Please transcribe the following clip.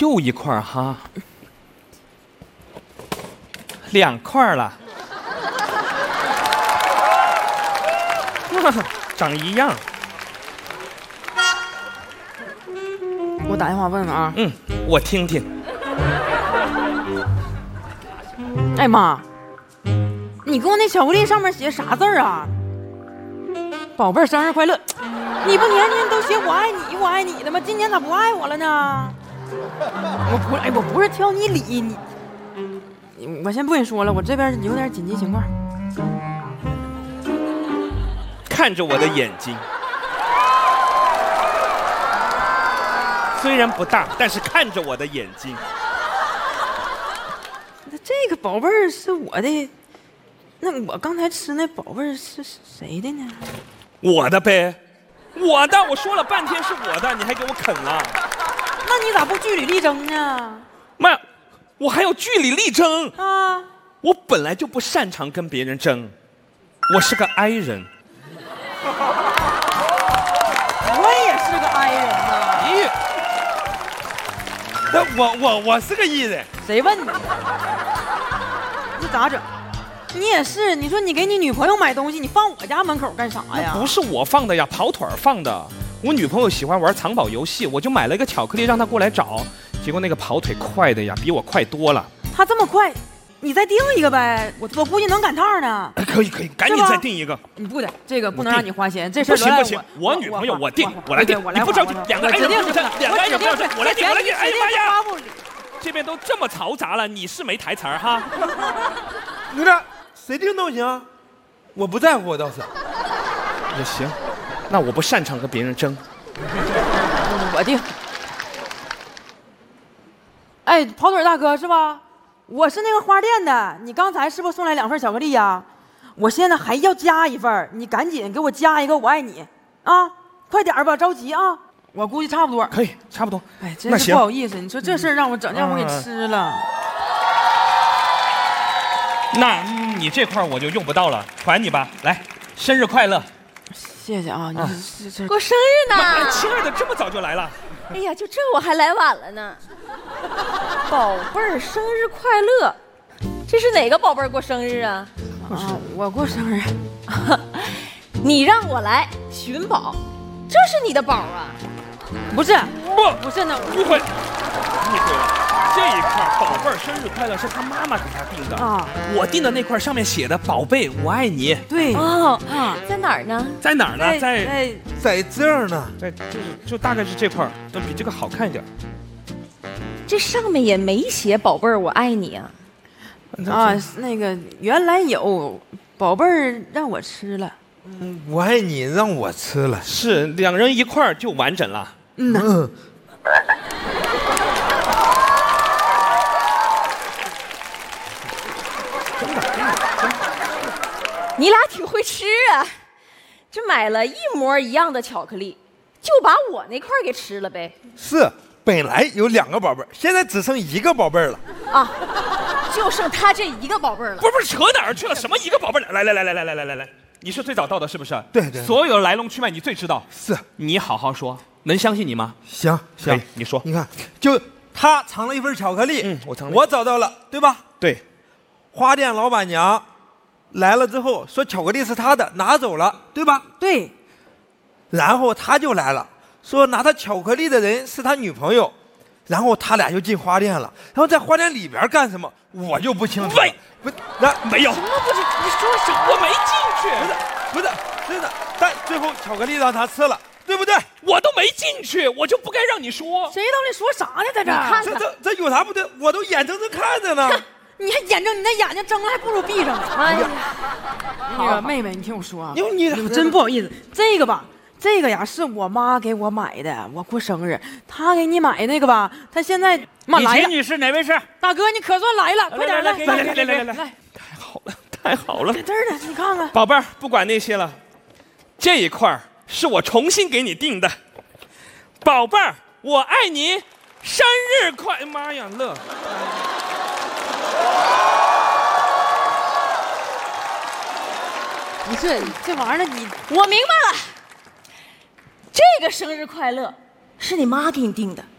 又一块哈，2块了，长一样。 我打电话问问啊。 我听听。 哎妈，你给我那巧克力上面写啥字啊？宝贝儿，生日快乐！你不年年都写我爱你，我爱你的吗？今年咋不爱我了呢？我不是挑你理你，我先不跟你说了，我这边有点紧急情况。 看着我的眼睛，虽然不大，但是看着我的眼睛。 这个宝贝儿是我的，那我刚才吃那宝贝儿是谁的呢？ 我的呗，我的，我说了半天是我的，你还给我啃了。 那你咋不据理力争呢？ 妈，我还要据理力争啊！ 我本来就不擅长跟别人争，我是个 I 人。 我也是个 I 人呐。 那我是个 E 人。 谁问你？你咋整？你也是，你说你给你女朋友买东西，你放我家门口干啥呀？ 那不是我放的呀，跑腿放的。我女朋友喜欢玩藏宝游戏，我就买了一个巧克力让她过来找，结果那个跑腿快的呀，比我快多了。 她这么快，你再订一个呗，我估计能赶趟呢。 可以，赶紧再订一个。 你不得，这个不能让你花钱，这事不行，我女朋友我定，我来定，你不着急，两个 I 人不用争，两个 I 人不用争，我来定。哎呀妈呀！这边都这么嘈杂了，你是没台词儿哈？ 你看谁定都行，我不在乎，我倒是。 也行，那我不擅长跟别人争。 我定。哎，跑腿大哥是吧？我是那个花店的，你刚才是不是送来2份巧克力呀？我现在还要加1份，你赶紧给我加一个我爱你啊！快点吧，着急啊！我估计差不多。 可以，差不多。 哎，真是不好意思，你说这事儿让我整，让我给吃了。 那你这块我就用不到了，还你吧。来，生日快乐！ 谢谢啊，你这过生日呢？ 亲爱的，这么早就来了？ 哎呀，就这我还来晚了呢。宝贝儿，生日快乐！这是哪个宝贝儿过生日啊？ 啊，我过生日。 你让我来寻宝，这是你的宝啊？ 不是， 不是那误会，误会了。这一块宝贝儿生日快乐是他妈妈给他订的啊，我订的那块上面写的宝贝我爱你。 对哦啊，在哪儿呢？ 在哪儿呢？ 在这儿呢， 就大概是这块，都比这个好看一点。 这上面也没写宝贝儿我爱你啊。 啊，那个原来有宝贝儿让我吃了。 我爱你让我吃了， 是2人一块就完整了。 你俩挺会吃啊，这买了一模一样的巧克力，就把我那块给吃了呗。 是，本来有2个宝贝儿，现在只剩1个宝贝儿了。 啊，就剩他这1个宝贝儿了。 不是，扯哪儿去了？什么1个宝贝儿？来，你是最早到的，是不是？ 对， 所有来龙去脉你最知道。 是， 你好好说，能相信你吗？ 行， 你说。 你看，就他藏了1份巧克力， 我藏了， 我找到了，对吧？ 对。 花店老板娘来了之后说巧克力是他的，拿走了，对吧？ 对。 然后他就来了，说拿他巧克力的人是他女朋友，然后他俩就进花店了。然后在花店里边干什么，我就不清楚了。 喂，没有。什么不是？你说什么？我没进去。 不是，真的。但最后巧克力让他吃了，对不对？ 我都没进去，我就不该让你说。 谁到底说啥呢？在这儿？ 看看这有啥不对？我都眼睁睁看着呢。 你还眼睁，你那眼睛睁了还不如闭上呢。 哎呀， 那个妹妹，你听我说啊， 你真不好意思，这个吧，这个呀是我妈给我买的，我过生日，她给你买那个吧，她现在妈来了。 女士哪位是？ 大哥，你可算来了，快点来，太好了， 在这儿呢，你看看。 宝贝儿，不管那些了，这一块是我重新给你订的。宝贝儿，我爱你，生日快！妈呀，乐！ 不是这玩意儿， 我明白了，这个生日快乐是你妈给你定的。